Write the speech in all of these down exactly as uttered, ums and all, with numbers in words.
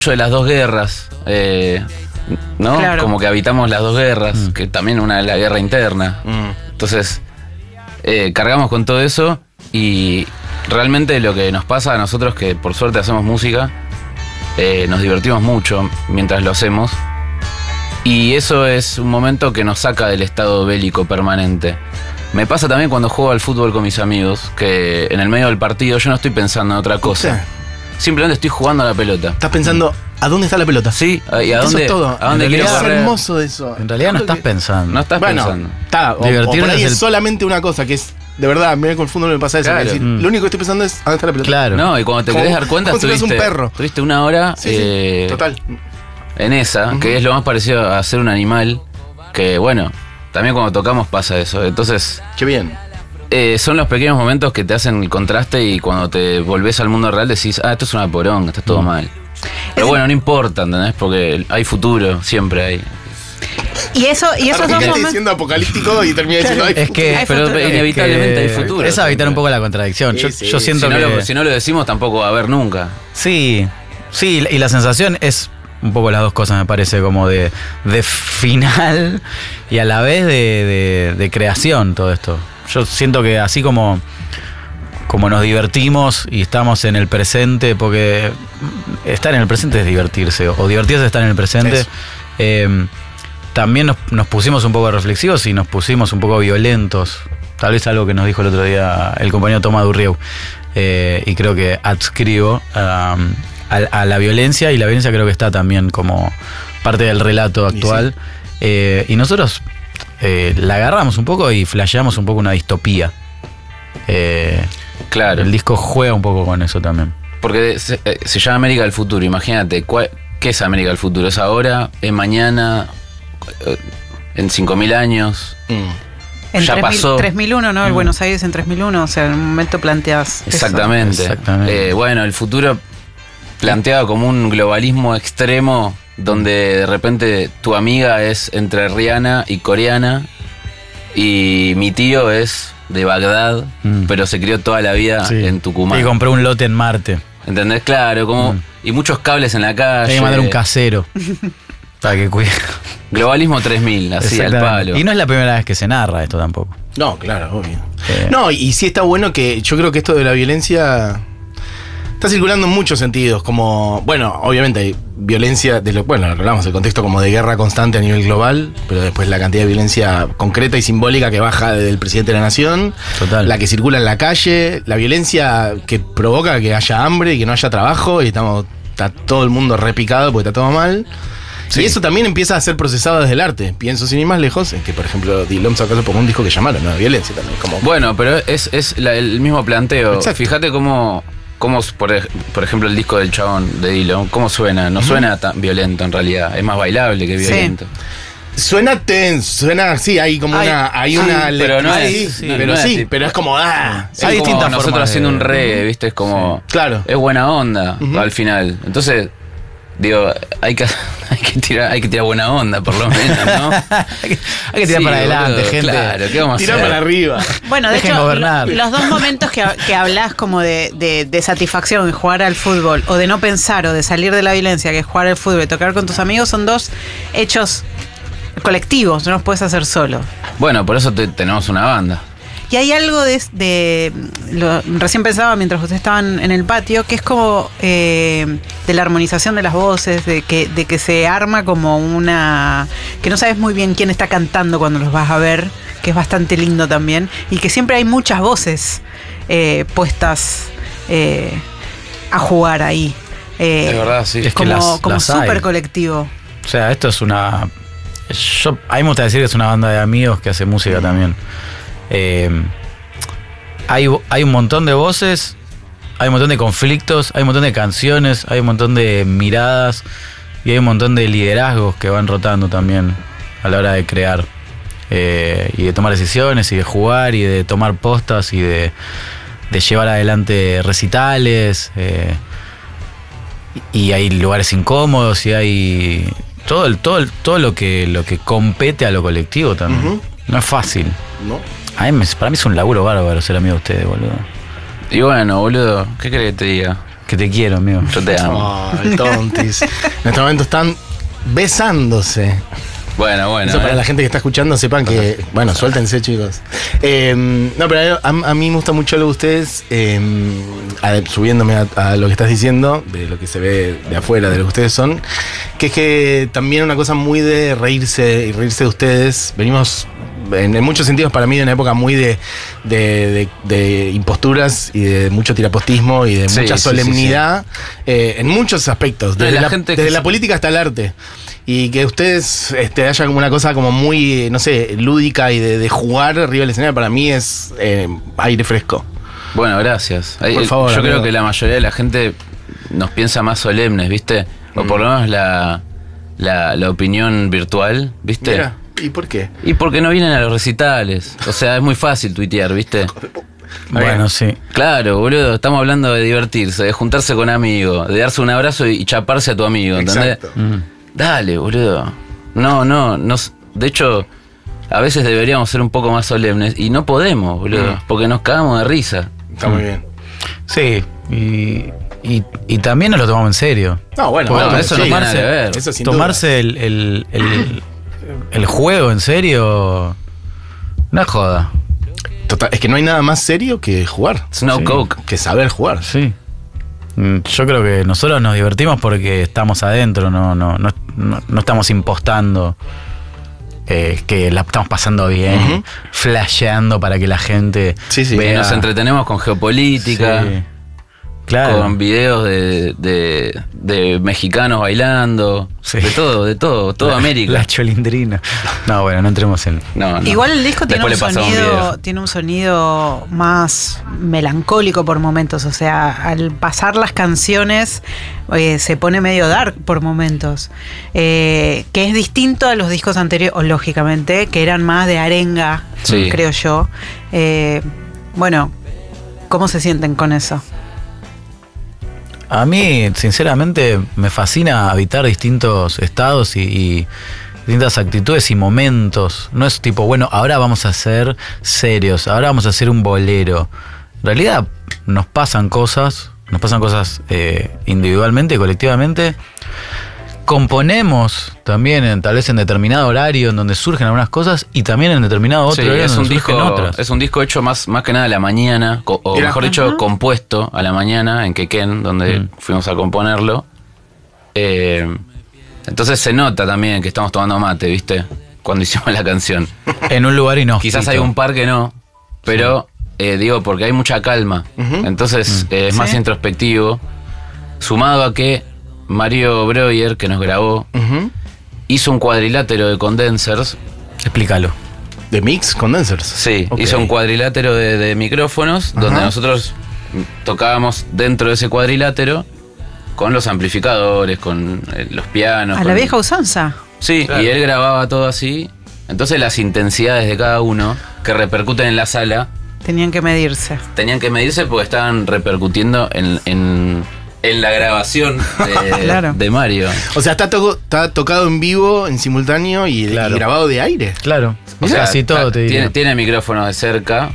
de las dos guerras, eh, ¿no? Claro. Como que habitamos las dos guerras, Mm. que también una es la guerra interna. Mm. Entonces, eh, cargamos con todo eso y realmente lo que nos pasa a nosotros, que por suerte hacemos música, eh, nos divertimos mucho mientras lo hacemos. Y eso es un momento que nos saca del estado bélico permanente. Me pasa también cuando juego al fútbol con mis amigos, que en el medio del partido yo no estoy pensando en otra cosa. Sí. Simplemente estoy jugando a la pelota. Estás pensando, ¿a dónde está la pelota? Sí, ¿y a Eso dónde, es todo. a dónde En quiero realidad es correr? hermoso de eso. En realidad no Creo estás que- pensando. No estás Bueno, pensando. está, o, o Divertirnos por ahí es es el- solamente una cosa, que es, de verdad, mira con el fútbol me pasa eso. Claro. que es decir, Mm. Lo único que estoy pensando es, ¿a dónde está la pelota? Claro. No, y cuando te Como- querés dar cuenta, como si fueras un estuviste, perro. estuviste una hora Sí, sí, eh, total. en esa, Ujú. que es lo más parecido a ser un animal, que bueno, también cuando tocamos pasa eso. Entonces, Qué bien. eh, son los pequeños momentos que te hacen el contraste y cuando te volvés al mundo real decís, ah, esto es una poronga, está todo mal. Pero Es- bueno, no importa, ¿entendés? Porque hay futuro, siempre hay. Y eso, y esos dos Arrancaste momentos. diciendo apocalíptico y terminé diciendo, ay, Es que, Hay Pero futuro. inevitablemente es que hay futuro. Es evitar siempre. un poco la contradicción. Sí, yo, sí. yo Si siento no, que. lo, si no lo decimos, tampoco va a haber nunca. Sí, sí, y la sensación es un poco las dos cosas, me parece, como de, de final y a la vez de, de- de creación todo esto. Yo siento que así como, como nos divertimos y estamos en el presente, porque estar en el presente es divertirse, o divertirse es estar en el presente. Eso. eh, también nos, nos pusimos un poco reflexivos y nos pusimos un poco violentos. Tal vez algo que nos dijo el otro día el compañero Tomás Durrieu. Eh, y creo que adscribo um, a, a la violencia, y la violencia creo que está también como parte del relato Y actual. Eh, y nosotros eh, la agarramos un poco y flasheamos un poco una distopía. Eh, Claro. el disco juega un poco con eso también. Porque se, eh, se llama América del Futuro, imagínate, ¿cuál- ¿qué es América del Futuro? ¿Es ahora? ¿Es mañana? Eh, ¿En cinco mil años? Mm. En ya tres mil pasó. tres mil uno, ¿no? El Mm. Buenos Aires en tres mil uno, o sea, en un momento planteas. eso. Exactamente. Exactamente. Eh, bueno, el futuro planteado como un globalismo extremo donde de repente tu amiga es entrerriana y coreana y mi tío es de Bagdad, Mm. pero se crió toda la vida Sí. en Tucumán. Y compró un lote en Marte. ¿Entendés? Claro, como... Mm. Y muchos cables en la calle. Hay que mandar un casero para que cuide. Globalismo tres mil, así al Exactamente. palo. Y no es la primera vez que se narra esto tampoco. No, claro, obvio. Eh, No, y, y sí está bueno que yo creo que esto de la violencia está circulando en muchos sentidos, como, bueno, obviamente hay violencia, de lo, bueno, lo que hablamos, el contexto como de guerra constante a nivel global, pero después la cantidad de violencia concreta y simbólica que baja desde el presidente de la nación, Total. la que circula en la calle, la violencia que provoca que haya hambre y que no haya trabajo y estamos, está todo el mundo repicado porque está todo mal. Sí. Y eso también empieza a ser procesado desde el arte. Pienso sin ir más lejos en que, por ejemplo, Dilom sacó hace poco un disco que llamaron, ¿no? Violencia también. Como, Bueno, pero es, es la- el mismo planteo. Exacto. Fíjate cómo, cómo por, ej- por ejemplo, el disco del chabón de Dillon, cómo suena. No suena tan violento en realidad. Es más bailable que Sí. violento. Suena tenso, suena así, hay como Hay- una. Hay sí, una pero no sí, es- sí, no- pero no es sí, tipo- pero es como. Ah, Es Hay como distintas nosotros formas haciendo de- un reggae, ¿viste? Es como. claro. Es buena onda Ujú. al final. Entonces, digo, hay que, hay que tirar, hay que tirar buena onda, por lo menos, ¿no? hay, que, hay que tirar Sí, para adelante, boludo, gente. Claro, ¿qué vamos a Tirar hacer? para arriba. Bueno, de Dejen hecho, gobernar. lo- los dos momentos que, que hablas como de, de, de satisfacción, de jugar al fútbol, o de no pensar, o de salir de la violencia, que es jugar al fútbol y tocar con tus amigos, son dos hechos colectivos, no los puedes hacer solo. Bueno, por eso te- tenemos una banda. Y hay algo de, de lo, recién pensaba mientras ustedes estaban en el patio, que es como eh, de la armonización de las voces, de que, de que se arma como una... que no sabes muy bien quién está cantando cuando los vas a ver, que es bastante lindo también, y que siempre hay muchas voces eh, puestas eh, a jugar ahí. Eh, Es verdad, sí. Es que como las- como las hay. súper colectivo. O sea, esto es una... Yo, a mí me gusta decir que es una banda de amigos que hace música también. Eh, hay, hay un montón de voces, hay un montón de conflictos, hay un montón de canciones, hay un montón de miradas y hay un montón de liderazgos que van rotando también a la hora de crear. Eh, y de tomar decisiones y de jugar y de tomar postas y de, de llevar adelante recitales. Eh, y hay lugares incómodos y hay todo el, todo el- todo lo que lo que compete a lo colectivo también. Ujú. No es fácil. ¿No? A mí me- para mí es un laburo bárbaro ser amigo de ustedes, boludo. Y bueno, boludo, ¿qué querés que te diga? Que te quiero, amigo. Yo te amo. Ay, tontis. En este momento están besándose. Bueno, bueno. Eso para eh. la gente que está escuchando, sepan que. Bueno, suéltense, chicos. Eh, no, pero a, a mí me gusta mucho lo de ustedes, eh, a- subiéndome a, a lo que estás diciendo, de lo que se ve de afuera, de lo que ustedes son, que es que también una cosa muy de reírse y reírse de ustedes. Venimos. En, en muchos sentidos, para mí, de una época muy de, de, de, de imposturas y de mucho tirapostismo y de Sí, mucha sí, solemnidad, eh, en muchos aspectos, No, y desde, la la, gente que desde se- la política hasta el arte. Y que ustedes este, haya como una cosa como muy, no sé, lúdica y de, de jugar arriba del escenario, para mí es eh, aire fresco. Bueno, gracias. Por Eh, favor, Yo amigo. creo que la mayoría de la gente nos piensa más solemnes, ¿viste? O por lo menos la, la, la opinión virtual, ¿viste? Mira, ¿y por qué? Y porque no vienen a los recitales. O sea, es muy fácil tuitear, ¿viste? Bueno, sí. Claro, boludo, estamos hablando de divertirse, de juntarse con amigos, de darse un abrazo y, y chaparse a tu amigo, ¿entendés? Exacto. Dale, boludo. No, no, no. s- De hecho, a veces deberíamos ser un poco más solemnes y no podemos, boludo, Mm. porque nos cagamos de risa. Está muy bien. Sí, y, y, y también nos lo tomamos en serio. No, bueno, Bueno, no, eso no sí, tiene nada que ver. Eso sin Tomarse el, el, el, el juego en serio no es joda. duda. Total, es que no hay nada más serio que jugar, Snow Sí. Coke. que saber jugar. Sí. Mm, Yo creo que nosotros nos divertimos porque estamos adentro, no, no, no, no, no estamos impostando eh, que la estamos pasando bien, Ujú. flasheando para que la gente Sí, sí. Y vea. nos entretenemos con geopolítica, Sí. Claro. con videos de, de, de mexicanos bailando, Sí. de todo, de todo, toda La- América. La cholindrina. No, bueno, no entremos en. No, no. Igual el disco tiene un, Después le pasamos sonido, videos. tiene un sonido más melancólico por momentos. O sea, al pasar las canciones eh, se pone medio dark por momentos. Eh, que es distinto a los discos anteriores, o lógicamente, que eran más de arenga, Sí. creo yo. Eh, bueno, ¿cómo se sienten con eso? A mí, sinceramente, me fascina habitar distintos estados y, y distintas actitudes y momentos. No es tipo, bueno, ahora vamos a ser serios, ahora vamos a hacer un bolero. En realidad, nos pasan cosas, nos pasan cosas eh, individualmente y colectivamente. Componemos también, en, tal vez en determinado horario en donde surgen algunas cosas y también en determinado otro Sí, horario es en un donde surgen disco, otras. es un disco hecho más, más que nada a la mañana, co- o Mira. mejor dicho, Ajá. compuesto a la mañana en Quequén, donde Mm. fuimos a componerlo. Eh, entonces se nota también que estamos tomando mate, ¿viste? Cuando hicimos la canción. En un lugar inhóspito. Quizás hay un par que no, pero eh, digo, porque hay mucha calma. Ujú. Entonces eh, es más Sí. introspectivo. Sumado a que Mario Breuer, que nos grabó, Ujú. hizo un cuadrilátero de condensers. Explícalo. De Mix Condensers. Sí, Ok. hizo un cuadrilátero de, de micrófonos Ajá. donde nosotros tocábamos dentro de ese cuadrilátero con los amplificadores, con eh, los pianos. A con- la vieja usanza. Sí, Claro. y él grababa todo así. Entonces las intensidades de cada uno que repercuten en la sala Tenían que medirse. tenían que medirse porque estaban repercutiendo en, en, en la grabación de, Claro. de Mario. O sea, está, to- está tocado en vivo, en simultáneo y, Claro. y grabado de aire. Claro. O sea, Casi todo ta- te diría. tiene, tiene micrófonos de cerca,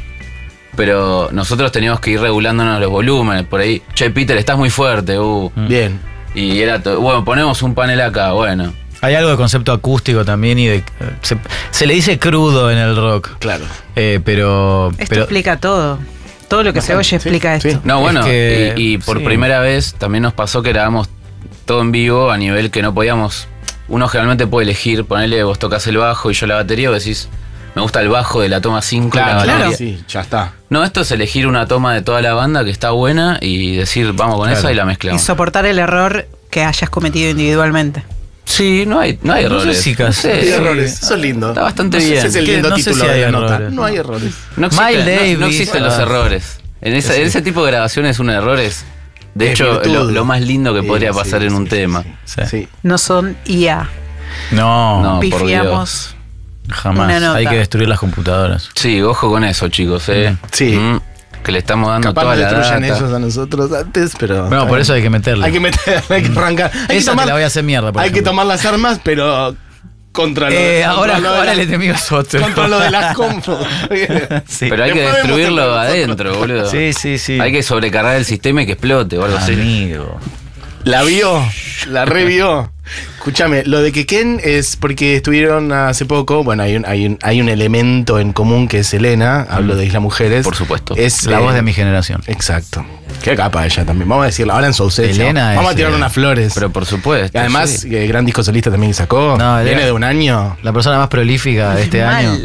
pero nosotros teníamos que ir regulándonos los volúmenes. Por ahí, che, Peter, estás muy fuerte. Uh. Mm. Bien. Y era todo, bueno, ponemos un panel acá, bueno. Hay algo de concepto acústico también y de se, se le dice crudo en el rock, Claro. eh, pero Esto pero explica todo. Todo lo que se Bastante, oye sí, explica sí. esto. No, Es bueno, que- y, y por sí. primera vez también nos pasó que grabamos todo en vivo a nivel que no podíamos. Uno generalmente puede elegir, ponerle, vos tocas el bajo y yo la batería, vos decís, me gusta el bajo de la toma cinco. Claro, la claro. batería. Sí, ya está. No, esto es elegir una toma de toda la banda que está buena y decir, vamos con Claro. esa y la Y mezclamos. soportar el error que hayas cometido individualmente. Sí, no hay, no hay No sé errores. si casi- No Hay sé, errores. Eso es lindo. Está bastante No sé bien. si es el Que lindo no sé título si hay de la nota. errores. No hay errores. No existen, Miles no- no, Davis. existen Ah. los errores. En, esa- Sí. en ese tipo de grabaciones un error es, de Es hecho, virtud. lo, lo más lindo que Sí, podría sí, pasar en sí, un sí, tema. sí, Sí. sí. No son I A. no, No, por Pifiamos. jamás. una nota. Hay que destruir las computadoras. Sí, ojo con eso, chicos, eh. Sí. Mm, que le estamos dando Capaz toda nos la destruyan data. ellos a nosotros antes, pero. Bueno, por eso hay que meterle. Hay que meter, hay que arrancar. Hay que Esa tomar, te la voy a hacer mierda, por hay que ejemplo. tomar las armas, pero contra lo, Eh, contra ahora, lo de ahora la- el enemigo es otro. contra lo de las compos. Sí. Pero hay que Después vemos destruirlo nosotros. adentro, boludo. Sí, sí, sí. Hay que sobrecargar el sistema y que explote o algo así. Amigo. La vio, la revió. Escúchame, lo de que Ken es porque estuvieron hace poco, bueno, hay un, hay un, hay un elemento en común que es Elena, hablo de Isla Mujeres. Por supuesto. Es La eh, voz de mi generación. Exacto. Qué capa ella también. Vamos a decirlo, ahora en su ausencia. Elena Vamos es, a tirar eh, unas flores. Pero por supuesto. y además, sí. eh, gran disco solista también que sacó. No, Viene Elena- de un año. La persona más prolífica de este Mal. año.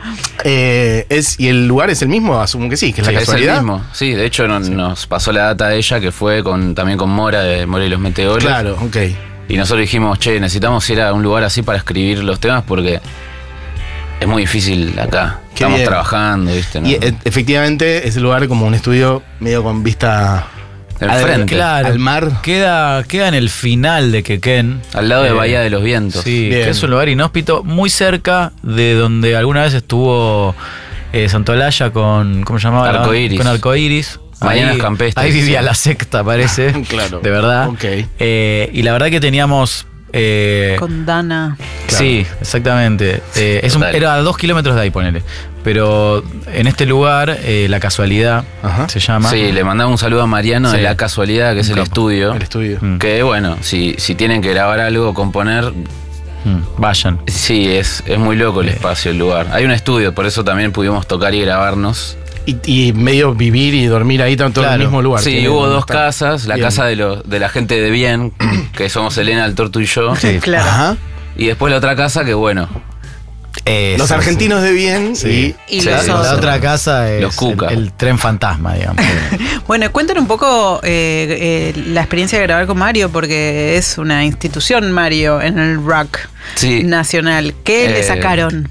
Eh, es, y el lugar es el mismo, asumo que sí, que es Sí, la es el casualidad. mismo. Sí, de hecho no- nos pasó la data de ella que fue con también con Mora de Mora y los Meteoros. Claro, ok. Y nosotros dijimos, che, necesitamos ir a un lugar así para escribir los temas porque es muy difícil acá. Qué Estamos bien. trabajando, ¿viste? ¿no? Y e- efectivamente es el lugar como un estudio medio con vista Al al- frente, Claro. al mar. Queda, queda en el final de Quequén. al lado de Eh, Bahía de los Vientos. Sí, Bien. que es un lugar inhóspito, muy cerca de donde alguna vez estuvo eh, Santolaya con. ¿Cómo se llamaba? la- Arcoíris. Con Arcoiris. Mañanas Ahí- campestres, Ahí vivía sí. la secta, parece. Claro. De verdad. Ok. Eh, y la verdad que teníamos. eh, Con Dana. Sí, exactamente. Eh, es un- Total. era a dos kilómetros de ahí, ponele. Pero en este lugar, eh, La Casualidad Ajá. se llama. Sí, le mandamos un saludo a Mariano de Sí. La Casualidad, que es Un el capo. estudio. El estudio. Mm, Que bueno, si, si tienen que grabar algo, componer, mm, vayan. sí, es, es muy loco el Eh. espacio, el lugar. Hay un estudio, por eso también pudimos tocar y grabarnos. Y, y medio vivir y dormir ahí tanto en Claro. el mismo lugar. Sí, Tiene hubo donde dos estar. casas, la Bien. casa de, los de la gente de bien, que somos Elena, el Torto y yo, Sí. Claro. Ajá. y después la otra casa que bueno, Eso, Los argentinos de bien Sí. Y Sí, los sí, La, otros. la otra casa es Los Cuca. el, el tren fantasma, digamos. Bueno, cuéntanos un poco eh, eh, la experiencia de grabar con Mario, porque es una institución Mario en el rock Sí. nacional. ¿Qué le Eh, sacaron?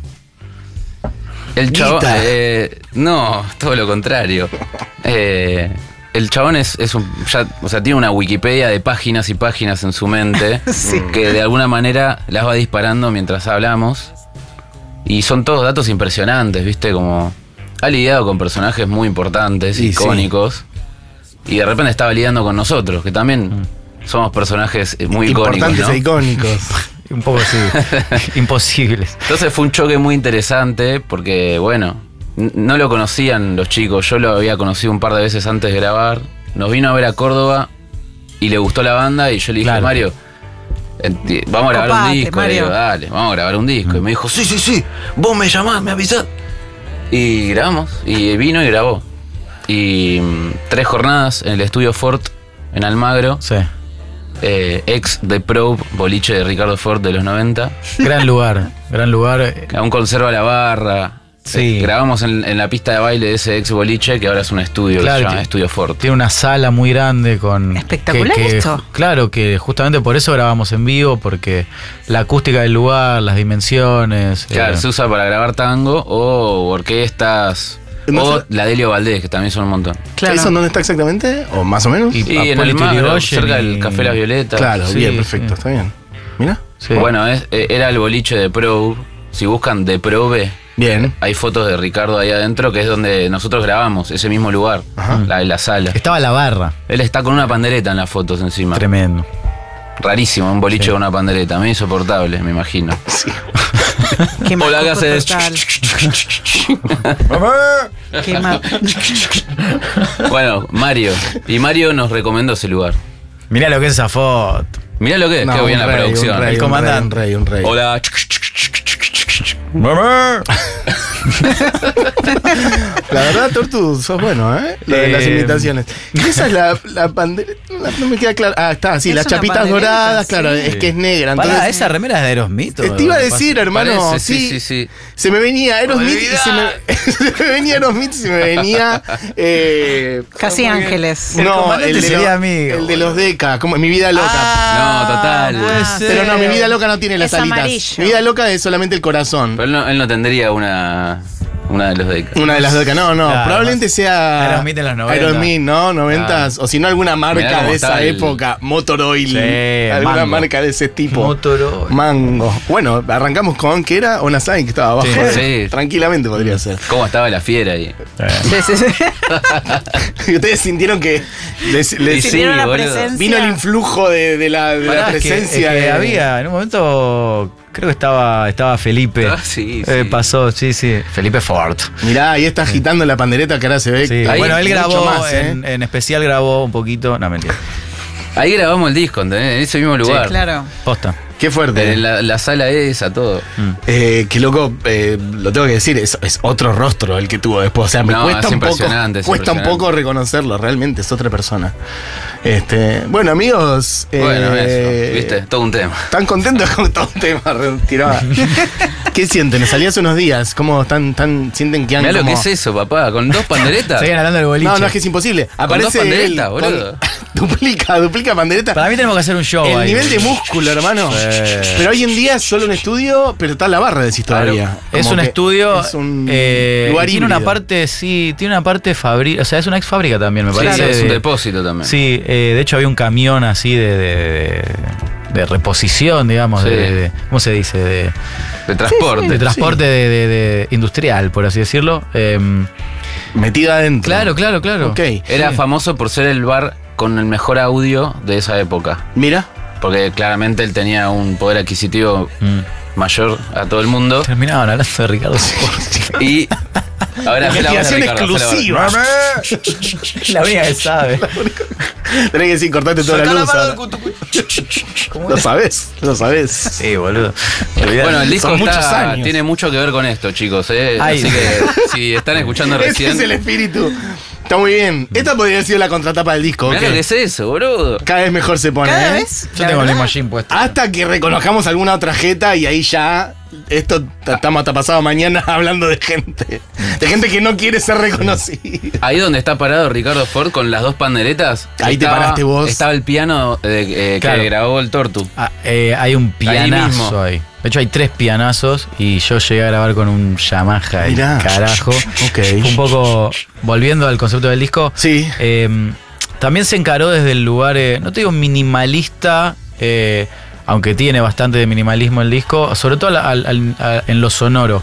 el chabón, Guita. eh, no, todo lo contrario. Eh, el chabón es, es un, ya, o sea, tiene una Wikipedia de páginas y páginas en su mente Sí. que de alguna manera las va disparando mientras hablamos. Y son todos datos impresionantes, ¿viste? Como ha lidiado con personajes muy importantes, Sí, icónicos. Y de repente estaba lidiando con nosotros, que también somos personajes muy icónicos, Importantes ¿no? e icónicos. Un poco así. Imposibles. Entonces fue un choque muy interesante porque, bueno, n- no lo conocían los chicos. Yo lo había conocido un par de veces antes de grabar. Nos vino a ver a Córdoba y le gustó la banda y yo le dije, Claro. Mario, enti- vamos a grabar Copate, un disco. Le Mario. digo, dale, vamos a grabar un disco. Y me dijo, sí, sí, sí, vos me llamás, me avisás. Y grabamos. Y vino y grabó. Y mm, tres jornadas en el estudio Ford en Almagro. Sí. eh, ex de Probe, boliche de Ricardo Ford de los noventa. Gran lugar. Gran lugar. Aún conserva la barra. Sí. Eh, grabamos en, en la pista de baile de ese ex boliche que ahora es un estudio, Claro, que se llama que- Estudio Ford. Tiene una sala muy grande con... Espectacular que- que- esto. Claro, que justamente por eso grabamos en vivo, porque la acústica del lugar, las dimensiones... Claro, eh, se usa para grabar tango o orquestas. No O sé- la Delio Valdés, que también son un montón. Claro. ¿Eso en dónde está exactamente? ¿O más o menos? Y- Y a en Polito Almagro, Yrigoyen cerca y- del Café Las Violetas. Claro, Sí, bien, perfecto, sí. está bien. Mira. sí. Bueno, es- eh, era el boliche de Probe. Si buscan de Probe, Bien. hay fotos de Ricardo ahí adentro, que es donde nosotros grabamos, ese mismo lugar, Ajá. la, la sala. Estaba la barra. Él está con una pandereta en las fotos encima. Tremendo. Rarísimo, un boliche Sí. con una pandereta, muy insoportable, me imagino. Qué O la que macoco hace total. Qué ma- Bueno, Mario. Y Mario nos recomendó ese lugar. Mirá lo que es esa foto. Mirá lo que es, No, qué bien un la rey, producción. un rey, El un comandante. rey, un rey, un rey. Hola. La verdad, Tortu, sos bueno, ¿eh? Lo de Eh, las imitaciones. Esa es la, la pandereta. No, no me queda claro. Ah, está, sí, Es las una chapitas pandereta, doradas, sí. claro, es que es negra. Entonces, Pará, esa remera es de Aerosmith. ¿o te iba a qué decir, pasa? hermano, Parece, sí, sí, sí, sí. Se me venía Aerosmith y se me, Olvidá. se me venía Aerosmith y se me venía. Eh, Casi ángeles. El no, comandante el de, sería los- amigo, el de los Deca, como Mi Vida Loca. No, total. puede Ah, ser. Pero no, Mi Vida Loca no tiene las Es alitas. amarillo. Mi Vida Loca es solamente el corazón. Pero él no, él no tendría una, una de los de Una de las Deca, no, no, Claro, probablemente sea. Aerosmith en los noventa. Aerosmith, ¿no? noventas. O si no, alguna Mirá marca cómo de está esa el- época. Motor Oil. Sí, alguna Mango. marca de ese tipo. Motor Oil. Mango. Bueno, arrancamos con que era una Sign que estaba abajo. Sí, sí. Tranquilamente podría ser. ¿Cómo estaba la fiera ahí? Eh, Sí, sí, sí. Y ustedes sintieron que les, les- Sí, Sintieron la boludo. presencia. vino el influjo de, de la, de la pará, es que- presencia es que de. había, en un momento Creo que estaba, estaba Felipe. Ah, sí, Eh, sí. pasó, sí, sí. Felipe Ford. Mirá, ahí está agitando la pandereta que ahora se ve. Sí. que hay Bueno, él mucho grabó, más, ¿eh? en, en especial grabó un poquito. No, mentira. Ahí grabamos el disco, ¿entendés? En ese mismo lugar. Claro. Posta. Qué fuerte. En la, la sala esa, todo. Mm. Eh, qué loco, eh, lo tengo que decir, es, es otro rostro el que tuvo después. O sea, me No, cuesta es un poco. impresionante, es Cuesta un impresionante. poco reconocerlo, realmente es otra persona. Este, bueno, amigos. Bueno, eh, eso, ¿viste? Todo un tema. ¿Están contentos con todo el tema? Retiraba. ¿Qué sienten? Salí hace unos días. ¿Cómo están, tan, sienten que han Mirá lo como- que es eso, papá, con dos panderetas. Siguen hablando del boliche. No, no, es que es imposible. Aparece dos panderetas, él boludo. duplica, duplica pandereta. Para mí tenemos que hacer un show El ahí. nivel de músculo, hermano. Sí. Pero hoy en día es solo un estudio, pero está la barra, decís todavía. Es Como un que estudio. Es un eh, lugar y tiene híbrido. una parte, sí, tiene una parte fábrica. O sea, es una ex fábrica también, me Sí, parece. es un de- depósito también. Sí, eh, de hecho había un camión así de, de, de- de reposición, digamos, Sí. de, de- ¿cómo se dice? De, De transporte. de transporte de, de- de industrial, por así decirlo. Eh, Metida adentro. claro, claro, claro. Ok. Era Sí. famoso por ser el bar con el mejor audio de esa época. Mira. Porque claramente él tenía un poder adquisitivo Mm. mayor a todo el mundo. Terminaban hablando de Ricardo Ford. Y ahora hace la voz de Investigación Ricardo, hace la voz. exclusiva. La única que sabe. Tenés que decir, cortate toda la luz. ahora. Lo sabés, lo sabés. Sí, boludo. Bueno, el disco Son muchos está- años. tiene mucho que ver con esto, chicos. ¿eh? Ay. Así que si están escuchando Ese recién, es el espíritu. Está muy bien. Esta podría haber sido la contratapa del disco. mirá ok. lo que es eso, boludo. Cada vez mejor se pone. Cada ¿eh? vez. Yo la tengo el verdad, Limousin puesto. Hasta que reconozcamos alguna otra jeta y ahí ya. Esto t- estamos hasta pasado mañana hablando de gente. De gente que no quiere ser reconocida. Ahí donde está parado Ricardo Ford con las dos panderetas. Ahí te paraste vos. Estaba el piano eh, eh, Claro. que grabó el Tortu. Ah, eh, hay un pianazo mismo. ahí. De hecho, hay tres pianazos y yo llegué a grabar con un Yamaha. Y Mirá. carajo. Ok. Fue un poco. Volviendo al concepto del disco. Sí. eh, también se encaró desde el lugar, eh, no te digo minimalista, eh, aunque tiene bastante de minimalismo el disco, sobre todo al- al- al- a- en lo sonoro.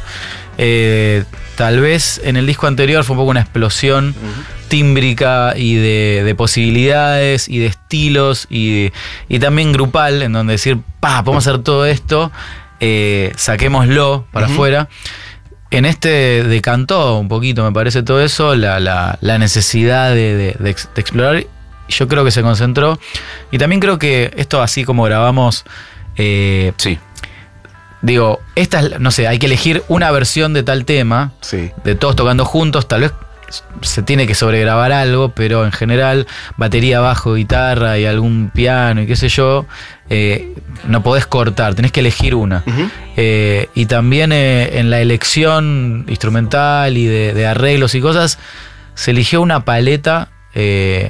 Eh, tal vez en el disco anterior fue un poco una explosión tímbrica y de, de posibilidades y de estilos y, y también grupal, en donde decir, pa, podemos hacer todo esto, eh, saquémoslo para Ujú. afuera. En este decantó un poquito, me parece, todo eso, la, la- la necesidad de, de- de ex- de explorar. Yo creo que se concentró. Y también creo que esto, así como grabamos, eh, Sí. digo, esta es, la- no sé, hay que elegir una versión de tal tema, Sí. de todos tocando juntos, tal vez se tiene que sobregrabar algo, pero en general, batería, bajo, guitarra y algún piano y qué sé yo, eh, no podés cortar, tenés que elegir una. Ujú. Eh, y también eh, en la elección instrumental y de, de arreglos y cosas, se eligió una paleta eh,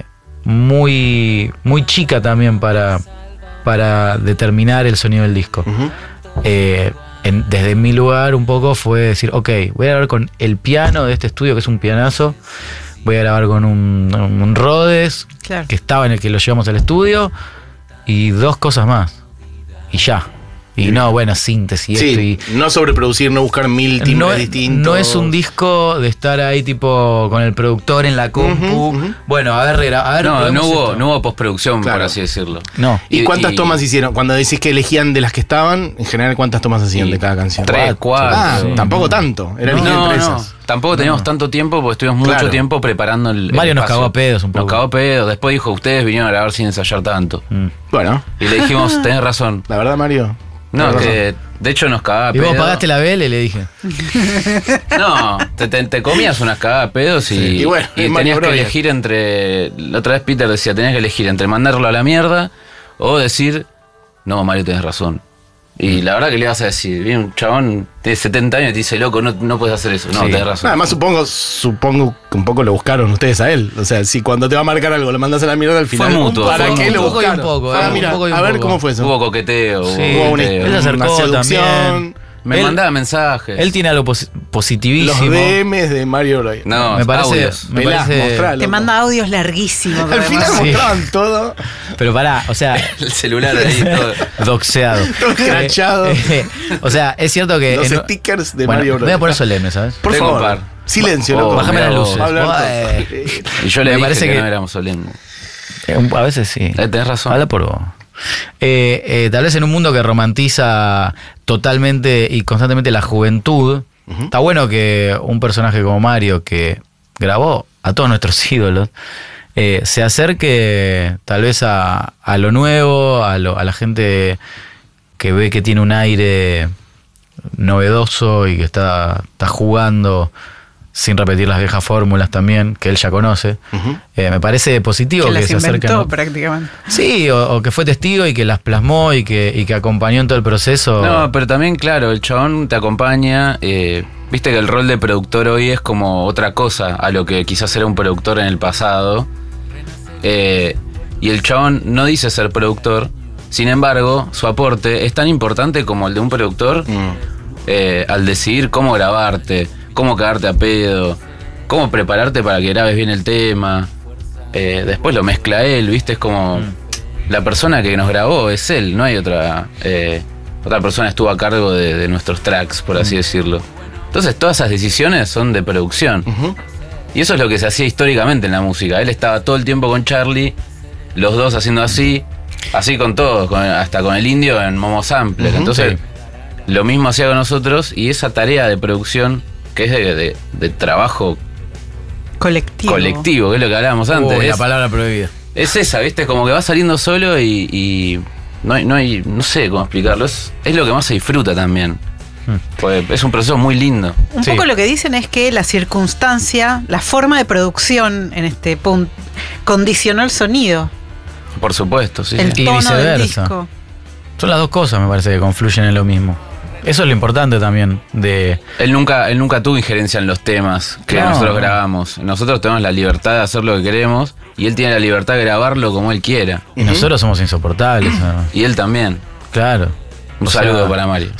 muy, muy chica también para, para determinar el sonido del disco. Ujú. Eh, en- desde mi lugar un poco fue decir, ok, voy a grabar con el piano de este estudio, que es un pianazo, voy a grabar con un, un Rhodes, Claro. que estaba en el que lo llevamos al estudio, y dos cosas más. Y ya. Y no, bueno, síntesis, esto y... Sí, no sobreproducir, no buscar mil timbres No, es- distintos. no es un disco de estar ahí tipo con el productor en la compu. Ujú, ujú. Bueno, a ver, regra- a ver, No, probemos no hubo, esto. no hubo postproducción, por Claro. así decirlo. No. ¿Y, Y- cuántas y- tomas hicieron? Cuando decís que elegían de las que estaban, en general, ¿cuántas tomas hacían Y de cada canción? tres, cuatro. Ah, Sí. tampoco tanto. Era No, elegir no, entre no. esas. Tampoco teníamos tanto tiempo porque estuvimos mucho Claro. tiempo preparando el. el Mario nos espacio. cagó a pedos un poco. Nos cagó a pedos. Después dijo, ustedes vinieron a grabar sin ensayar tanto. Mm. Bueno, Y le dijimos, tenés razón. la verdad, Mario. No, tenés que razón. de hecho nos cagaba a Y vos pedos. pagaste la vela y le dije. No, te, te- te comías unas cagadas de pedos y, Sí, y bueno, es Mario tenías que Breuer. elegir entre. La otra vez Peter decía, tenías que elegir entre mandarlo a la mierda o decir, no, Mario, tenés razón. Y la verdad que le vas a decir, viene un chabón de setenta años y te dice, loco, no, no puedes hacer eso. No, Sí. tenés razón. Además, supongo, supongo que un poco lo buscaron ustedes a él. O sea, si cuando te va a marcar algo lo mandas a la mierda al final. mutuo, ¿Para fue qué lo mutuo. Un poco y un buscaron? poco, Ah, eh, mira, un poco y un a ver poco. cómo fue eso. Hubo coqueteo, hubo Sí. Hubo una, coqueteo. Él se acercó una seducción. también. Me Él- mandaba mensajes. Él tiene algo posi- Los positivísimo. D Ms de Mario Breuer. No, me parece, audios. me Velá, parece- mostralo. Te manda audios larguísimos. Al además. final Sí. mostraban todo. Pero pará, o sea, El celular ahí todo. doxeado. Todo escrachado. Eh, eh, o sea, es cierto que. Los en- stickers de bueno, Mario voy Breuer. a poner solemne, ¿sabes? Por Tengo favor. un par. Silencio, Oh, loco. Bájame mirá las vos. luces. Hablar todo. Bueno. Y yo le Me dije parece que, que- no éramos solemnes. Eh, un- A veces sí. Eh, tenés razón. Habla por vos. Eh, eh, tal vez en un mundo que romantiza totalmente y constantemente la juventud, uh-huh. está bueno que un personaje como Mario, que grabó a todos nuestros ídolos, eh, se acerque tal vez a, a lo nuevo, a, lo, a la gente que ve que tiene un aire novedoso y que está, está jugando sin repetir las viejas fórmulas también, que él ya conoce. Uh-huh. Eh, me parece positivo que, que las se acerquen. Inventó, prácticamente. Sí, o, o que fue testigo y que las plasmó y que, y que acompañó en todo el proceso. No, pero también, claro, el chabón te acompaña. Eh, viste que el rol de productor hoy es como otra cosa a lo que quizás era un productor en el pasado. Eh, y el chabón no dice ser productor. Sin embargo, su aporte es tan importante como el de un productor mm. eh, al decidir cómo grabarte, cómo cagarte a pedo, cómo prepararte para que grabes bien el tema. Eh, después lo mezcla él, ¿viste? Es como mm. la persona que nos grabó es él, no hay otra eh, otra persona estuvo a cargo de, de nuestros tracks, por así mm. decirlo. Entonces todas esas decisiones son de producción. Uh-huh. Y eso es lo que se hacía históricamente en la música. Él estaba todo el tiempo con Charlie, los dos haciendo así, así con todos, con, hasta con el indio en Momo Sampler. Uh-huh, Entonces sí. lo mismo hacía con nosotros, y esa tarea de producción que es de, de, de trabajo colectivo. colectivo, que es lo que hablábamos antes. Uy, es, la palabra prohibida. Es esa, ¿viste? Como que va saliendo solo y, y no hay, no hay, no sé cómo explicarlo. Es, es lo que más se disfruta también. Hmm. Pues es un proceso muy lindo. Un sí. poco lo que dicen es que la circunstancia, la forma de producción en este punto condicionó el sonido. Por supuesto, sí. El sí. tono y viceversa. del disco. Son las dos cosas, me parece, que confluyen en lo mismo. Eso es lo importante también de... Él nunca, él nunca tuvo injerencia en los temas que no, nosotros no. grabamos. Nosotros tenemos la libertad de hacer lo que queremos y él tiene la libertad de grabarlo como él quiera. Y uh-huh. nosotros somos insoportables. ¿no? Y él también. Claro. Un o saludo sea, para Mario.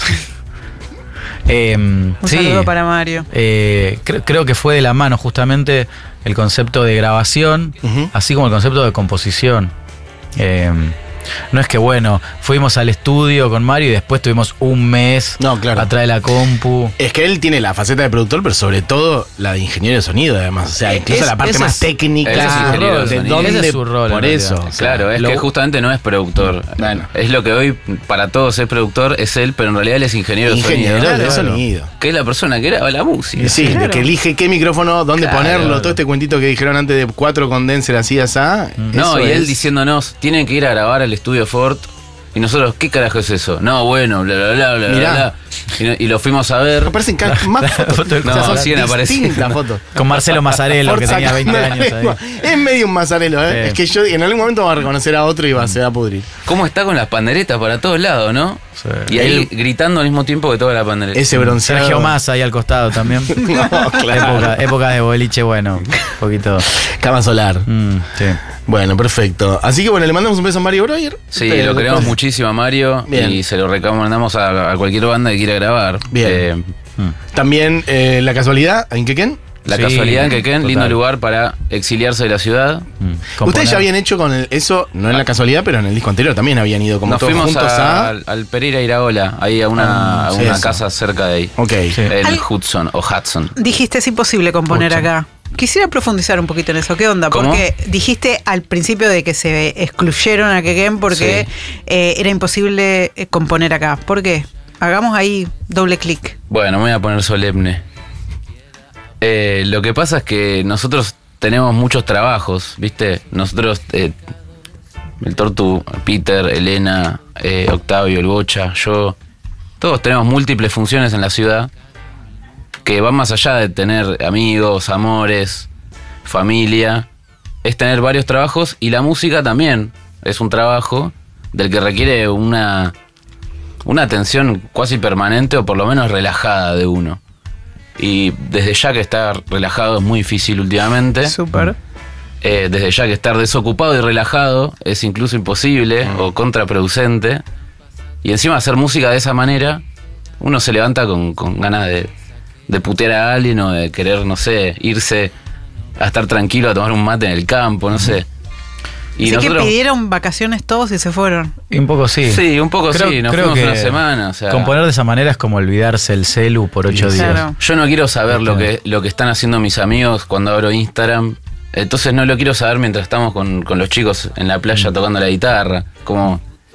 eh, Un sí, saludo para Mario. Eh, cre- creo que fue de la mano justamente el concepto de grabación, uh-huh. así como el concepto de composición. Eh, no es que, bueno, fuimos al estudio con Mario y después tuvimos un mes no, claro. atrás de la compu. Es que él tiene la faceta de productor, pero sobre todo la de ingeniero de sonido, además. O sea, incluso es, la parte más es, técnica. Ese es ingeniero de de sonido. dónde, ese es su rol. por eso. O sea, claro, es lo, que justamente no es productor. Bueno. Es lo que hoy para todos es productor, es él, pero en realidad él es ingeniero, ingeniero de sonido. de Claro. sonido. Que es la persona que graba la música. Sí, Claro. de que elige qué micrófono, dónde Claro. ponerlo, todo este cuentito que dijeron antes de cuatro condenser así, así. No, y él diciéndonos, tienen que ir a grabar al estudio Ford. Y nosotros, ¿qué carajo es eso? No, bueno, bla, bla, bla, bla, Mirá. bla. Y, no- y lo fuimos a ver. Aparecen ca- más fotos. Foto del- No, O sea, son siguen apareciendo. distintas fotos. Con Marcelo Mazzarello, que Ford tenía veinte sacando la años lengua. ahí. Es medio un mazarelo, ¿eh? Sí. Es que yo en algún momento va a reconocer a otro y va, se va a pudrir. ¿Cómo está con las panderetas para todos lados, no? Sí. Y ahí gritando al mismo tiempo que toda la pandereta. Ese bronceado. Sergio Massa ahí al costado también. No, claro. Época, época de boliche, bueno, un poquito. Cama solar. Mm, sí. Bueno, perfecto. Así que bueno, le mandamos un beso a Mario Breuer. Sí, Pero lo queremos después- muchísimo a Mario. Bien. Y se lo recomendamos a, a cualquier banda que quiera grabar. Bien. Eh, También eh, la casualidad, ¿en Quequén? la Sí, casualidad en Quequén, total. lindo lugar para exiliarse de la ciudad. Mm. Ustedes Componer. ya habían hecho con el- eso, no en la casualidad, pero en el disco anterior también habían ido como Nos todos fuimos juntos a- a... al, al Pereira Iraola, ahí a una, Ah, a sí, una eso. casa cerca de ahí. Ok. Sí. En Al- Hudson o Hudson. Dijiste es imposible componer Pucha. acá. Quisiera profundizar un poquito en eso. ¿Qué onda? ¿Cómo? Porque dijiste al principio de que se excluyeron a Quequén porque Sí. eh, era imposible eh, componer acá. ¿Por qué? Hagamos ahí doble clic. Bueno, me voy a poner solemne. Eh, lo que pasa es que nosotros tenemos muchos trabajos, ¿viste? Nosotros, eh, el Tortu, Peter, Elena, eh, Octavio, el Bocha, yo, todos tenemos múltiples funciones en la ciudad que van más allá de tener amigos, amores, familia. Es tener varios trabajos y la música también es un trabajo del que requiere una, una atención cuasi permanente o por lo menos relajada de uno. Y desde ya que estar relajado es muy difícil últimamente. Súper. Eh, desde ya que estar desocupado y relajado es incluso imposible Mm. o contraproducente. Y encima hacer música de esa manera, uno se levanta con, con ganas de, de putear a alguien o de querer, no sé, irse a estar tranquilo a tomar un mate en el campo, no sé. Y Así nosotros, que pidieron vacaciones todos y se fueron. Y un poco sí. sí, un poco Creo- sí, nos creo fuimos que una semana. O sea, componer de esa manera es como olvidarse el celu por ocho Sí, días. claro. yo no quiero saber lo que, lo que están haciendo mis amigos cuando abro Instagram. Entonces no lo quiero saber mientras estamos con, con los chicos en la playa tocando la guitarra. Como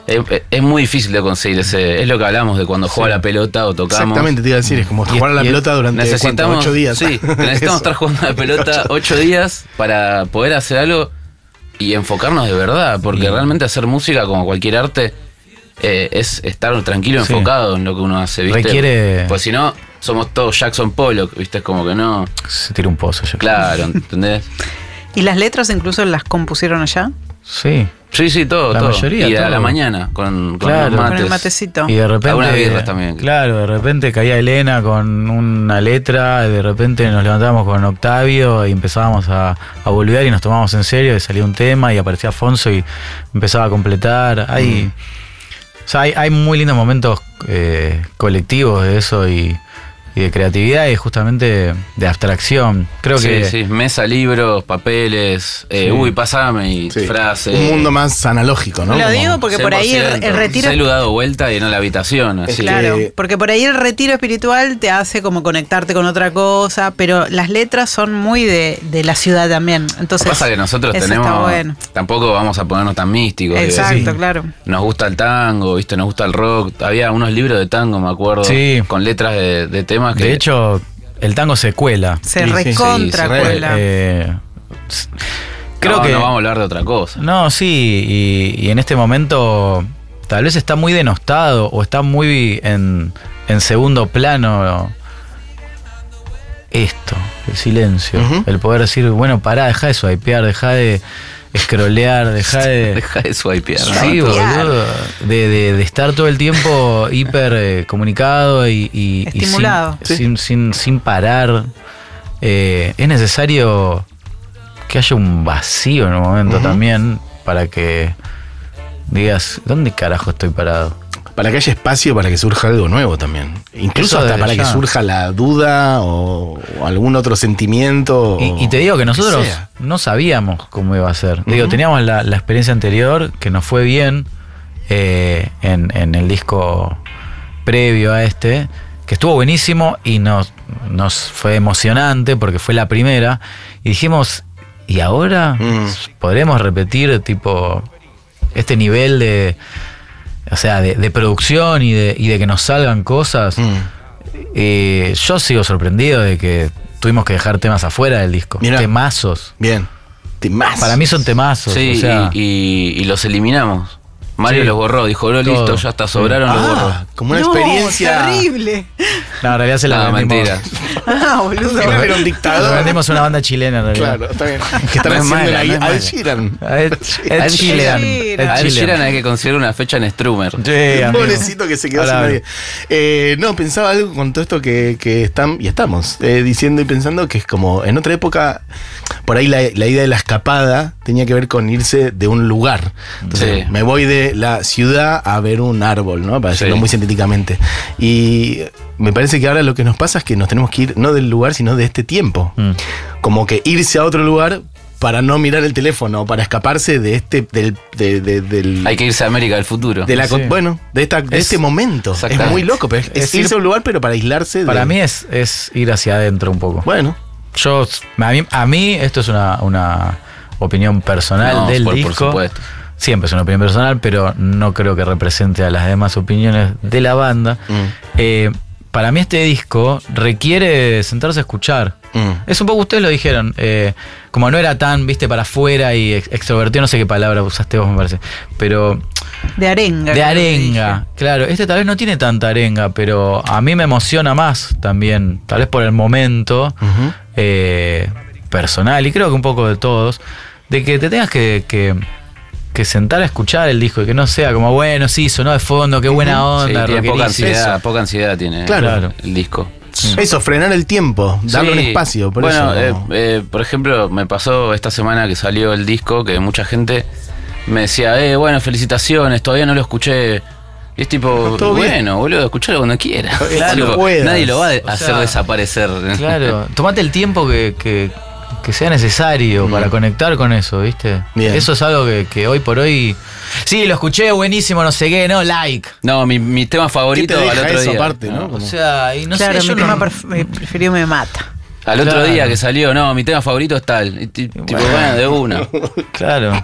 Es, es muy difícil de conseguir ese. Es lo que hablamos de cuando juega Sí. la pelota o tocamos. Exactamente, te iba a decir, es como Y- jugar a la y- pelota durante Necesitamos ¿cuánto? ocho días. Sí, necesitamos Eso. estar jugando a la pelota ocho días para poder hacer algo y enfocarnos de verdad. Porque Y- realmente hacer música, como cualquier arte, eh, es estar tranquilo, Sí. enfocado en lo que uno hace, ¿viste? Requiere- Pues si no, somos todos Jackson Pollock, ¿viste? Es como que no. Se tira un pozo yo. Claro, ¿entendés? ¿Y las letras incluso las compusieron allá? Sí. Sí, sí, todo, La todo. mayoría, Y a todo. la mañana, con, con Claro. los Con mates. el matecito. Y de repente. Algunas birras también. Claro, de repente caía Elena con una letra, de repente nos levantábamos con Octavio y empezábamos a, a volver y nos tomábamos en serio y salía un tema y aparecía Afonso y empezaba a completar. Hay, o sea, hay, hay muy lindos momentos eh, colectivos de eso y, y de creatividad y justamente de abstracción. Creo sí, que. sí, mesa, libros, papeles, eh, Sí. uy, pasame y Sí. frases. Un mundo más analógico, ¿no? Lo Como- digo porque por ahí el, el retiro... Celu dado vuelta y no la habitación, así. Es que- Claro, porque por ahí el retiro espiritual te hace como conectarte con otra cosa, pero las letras son muy de, de la ciudad también. Entonces, Pasa que nosotros eso tenemos. está bueno. Tampoco vamos a ponernos tan místicos. digo, Exacto, sí. claro. Nos gusta el tango, ¿viste? Nos gusta el rock. Había unos libros de tango, me acuerdo. Sí. Con letras de, de temas que. De hecho, el tango se cuela. Se Sí, sí, recontra sí, se re- cuela. Eh, creo no, que. no vamos a hablar de otra cosa. No, sí, y, y en este momento tal vez está muy denostado o está muy en, en segundo plano esto, el silencio. Ujú. El poder decir, bueno, pará, deja de swipear, deja de scrollear, deja de... Deja de swipear. ¿no? Sí, Swipear. boludo. De, de- de estar todo el tiempo hiper eh, comunicado y, y- y Estimulado. sin, Sí. sin, sin, sin parar. Eh, es necesario que haya un vacío en un momento Ujú. también para que digas, ¿dónde carajo estoy parado? Para que haya espacio para que surja algo nuevo también. Incluso Eso hasta desde para que ya. surja la duda o, o algún otro sentimiento. o Y, y te digo que lo nosotros sea. no sabíamos cómo iba a ser. Digo, Ujú. teníamos la, la experiencia anterior que nos fue bien eh, en, en el disco previo a este, que estuvo buenísimo y nos, nos fue emocionante porque fue la primera. Y dijimos, ¿y ahora Mm. podremos repetir tipo este nivel de, o sea, de, de producción y de, y de que nos salgan cosas? Mm. Eh, yo sigo sorprendido de que tuvimos que dejar temas afuera del disco. Mirá. Temazos. Bien. Más. Para mí son temazos. Sí, o sea, y, y- y los eliminamos. Mario Sí. los borró, dijo, no, listo, Todo. ya está, Sí. sobraron, los borró. Ah, como una No, experiencia. terrible. no, en realidad se la No, vendimos. mentira. Ah, boludo. Era un Lo dictador. vendimos a una banda chilena en realidad. Claro, está bien. Que están No es haciendo mala, la no es guía. mala. Ed Sheeran. A Ed, Ed Ed Sheeran. Sheeran. Ed A Ed Sheeran. Sheeran hay que conseguir una fecha en Strummer. Sí, amigo. Pobrecito que se quedó sin Ahora, nadie. Eh, no, pensaba algo con todo esto que, que están y estamos eh, diciendo y pensando que es como en otra época, por ahí la, la idea de la escapada tenía que ver con irse de un lugar. Entonces, Sí. me voy de la ciudad a ver un árbol, ¿no? Para decirlo Sí. muy sintéticamente. Y me parece que ahora lo que nos pasa es que nos tenemos que ir no del lugar, sino de este tiempo. Mm. Como que irse a otro lugar para no mirar el teléfono, para escaparse de este, del, de- de- del, Hay que irse a América del futuro. de la, Sí. bueno, de, esta, de Es- este momento. Es exactamente. muy loco, pero es, es Es irse ir- a un lugar, pero para aislarse de. Para mí es, es ir hacia adentro un poco. Bueno, Yo, a mí, a mí esto es una, una opinión personal No, del por- por disco. supuesto. Siempre es una opinión personal, pero no creo que represente a las demás opiniones de la banda. Mm. Eh, para mí este disco requiere sentarse a escuchar. mm, Es un poco, ustedes lo dijeron, eh, como no era tan, viste, para afuera y ex- extrovertido, no sé qué palabra usaste vos, me parece, pero De arenga. de creo que arenga, claro. Este tal vez no tiene tanta arenga, pero a mí me emociona más también, tal vez por el momento ujú. eh, personal, y creo que un poco de todos, de que te tengas que, que, que sentar a escuchar el disco y que no sea como, bueno, sí, sonó de fondo, qué buena Sí, onda, tiene poca rockerísimo. ansiedad, Eso. poca ansiedad tiene Claro. el disco. Eso, frenar el tiempo, darle Sí. un espacio. Por bueno, eso. eh, eh, por ejemplo, me pasó esta semana que salió el disco que mucha gente me decía, eh, bueno, felicitaciones, todavía no lo escuché. Y es tipo, Todo bien. bueno, boludo, escuchalo cuando quieras. Claro, Tipo, puedas. nadie lo va a O hacer sea, desaparecer. Claro, tomate el tiempo que, que, que sea necesario para conectar con eso, ¿viste? Bien. Eso es algo que, que hoy por hoy. Sí, lo escuché, buenísimo, no sé qué, no, like. No, mi, mi tema favorito ¿Qué te al deja otro eso día. aparte, no? O Como- sea, y no claro, sé, yo mi no- tema perf- eh, preferido me mata. Al otro Claro. día que salió, no, mi tema favorito es tal. Y ti- tipo, Bueno. bueno, de una. Claro.